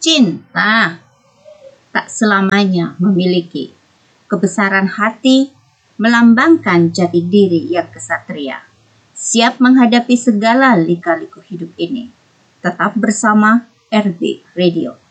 cinta tak selamanya memiliki kebesaran hati, melambangkan jati diri yang kesatria, siap menghadapi segala lika-liku hidup ini. Tetap bersama RB Radio.